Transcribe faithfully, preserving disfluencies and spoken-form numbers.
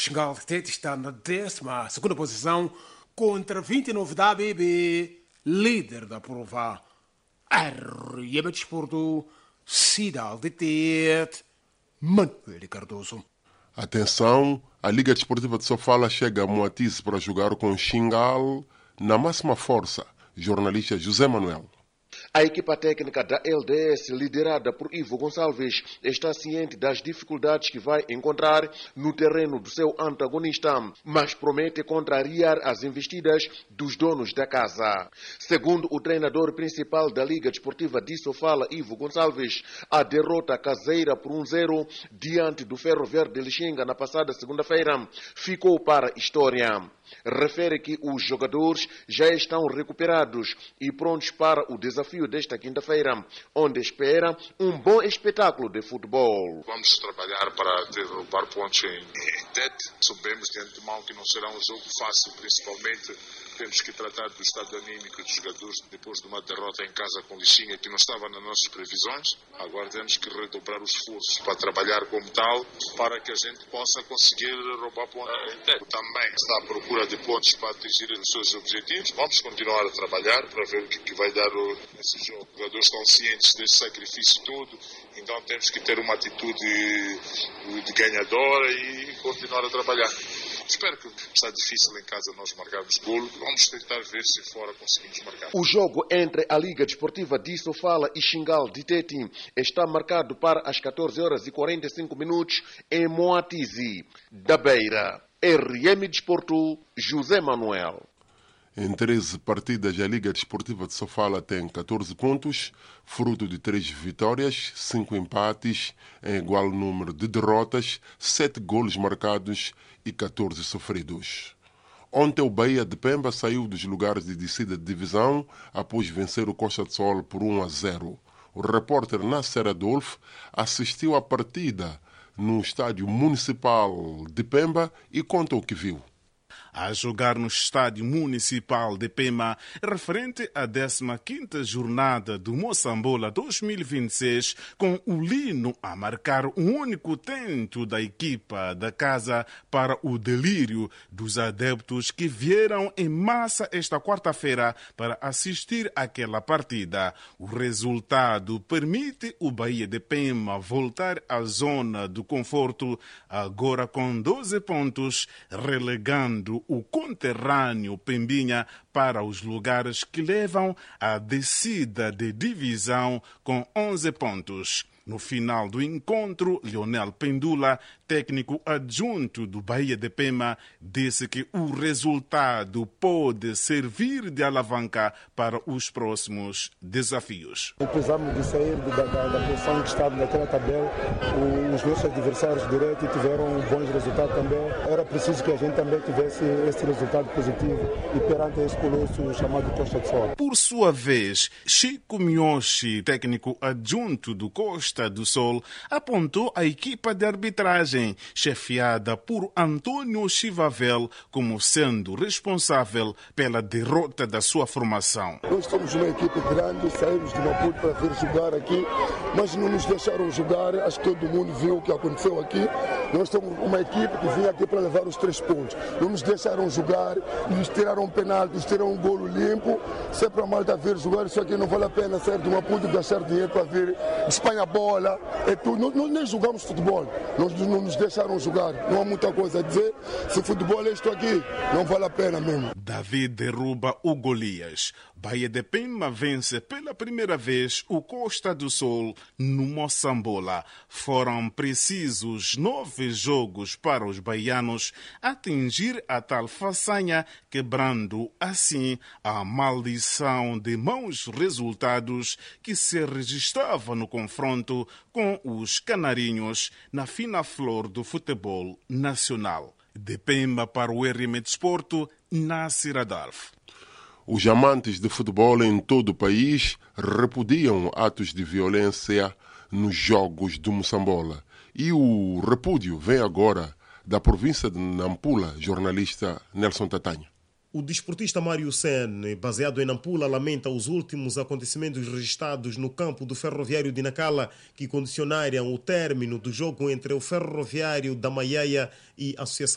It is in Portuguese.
Xingal de Tete está na décima segunda posição contra vinte e nove da A B B, líder da prova. R M Desporto, Cidade de Tete, Manuel Cardoso. Atenção, a Liga Desportiva de Sofala chega a Moatize para jogar com Xingal na máxima força. Jornalista José Manuel. A equipa técnica da L D S, liderada por Ivo Gonçalves, está ciente das dificuldades que vai encontrar no terreno do seu antagonista, mas promete contrariar as investidas dos donos da casa. Segundo o treinador principal da Liga Desportiva de Sofala, Ivo Gonçalves, a derrota caseira por um zero diante do Ferroviário de Lixinga na passada segunda-feira ficou para a história. Refere que os jogadores já estão recuperados e prontos para o desafio desta quinta-feira, onde espera um bom espetáculo de futebol. Vamos trabalhar para derrubar pontos em Tete. Sabemos de antemão que não será um jogo fácil, principalmente temos que tratar do estado anímico dos jogadores depois de uma derrota em casa com Lixinga que não estava nas nossas previsões. Agora temos que redobrar os esforços para trabalhar como tal, para que a gente possa conseguir roubar pontos em Tete. Também está à procura de pontos para atingir os seus objetivos. Vamos continuar a trabalhar para ver o que vai dar nesse jogo. Os jogadores estão cientes desse sacrifício todo, então temos que ter uma atitude de ganhadora e continuar a trabalhar. Espero que está difícil em casa nós marcarmos golo. Vamos tentar ver se fora conseguimos marcar. O jogo entre a Liga Desportiva de Sofala e Xingal de Tete está marcado para as catorze horas e quarenta e cinco minutos em Moatize, da Beira. R M Desporto, José Manuel. Em treze partidas, a Liga Desportiva de Sofala tem catorze pontos, fruto de três vitórias, cinco empates, em igual número de derrotas, sete golos marcados e catorze sofridos. Ontem o Bahia de Pemba saiu dos lugares de descida de divisão após vencer o Costa de Sol por um a zero. O repórter Nasser Adolfo assistiu à partida no estádio municipal de Pemba e conta o que viu. A jogar no estádio municipal de Pema, referente à décima quinta jornada do Moçambola dois mil e vinte e seis, com o Lino a marcar um único tento da equipa da casa para o delírio dos adeptos que vieram em massa esta quarta-feira para assistir àquela partida. O resultado permite o Bahia de Pema voltar à zona do conforto, agora com doze pontos, relegando o conterrâneo Pembinha para os lugares que levam à descida de divisão com onze pontos. No final do encontro, Leonel Pendula, técnico adjunto do Bahia de Pema, disse que o resultado pode servir de alavanca para os próximos desafios. Precisamos de sair da, da, da posição que estava naquela tabela. Os nossos adversários diretos tiveram bons resultados também. Era preciso que a gente também tivesse esse resultado positivo e perante esse colosso chamado Costa de Sol. Por sua vez, Chico Miyoshi, técnico adjunto do Costa do Sol, apontou a equipa de arbitragem, chefiada por Antônio Chivavel, como sendo responsável pela derrota da sua formação. Nós somos uma equipe grande, saímos de Maputo para vir jogar aqui, mas não nos deixaram jogar. Acho que todo mundo viu o que aconteceu aqui. Nós somos uma equipe que vinha aqui para levar os três pontos. Não nos deixaram jogar, nos tiraram um penalti, nos tiraram um golo limpo. Se é para a malta vir jogar, isso aqui não vale a pena sair de Maputo e gastar dinheiro para vir Espanha bola. É tudo. Nós, nós nem jogamos futebol, nós não nos deixaram jogar. Não há muita coisa a dizer. Se futebol é isto aqui, não vale a pena mesmo. Davi derruba o Golias. Bahia de Pema vence pela primeira vez o Costa do Sol no Moçambola. Foram precisos nove jogos para os baianos atingir a tal façanha, quebrando assim a maldição de maus resultados que se registrava no confronto com os canarinhos na fina flor do futebol nacional. De Pemba para o R M Desporto, Nasser Adolfo. Os amantes de futebol em todo o país repudiam atos de violência nos jogos do Moçambola. E o repúdio vem agora da província de Nampula, jornalista Nelson Tatanha. O desportista Mário Sen, baseado em Nampula, lamenta os últimos acontecimentos registrados no campo do Ferroviário de Nacala, que condicionaram o término do jogo entre o Ferroviário da Maiaia e a Associação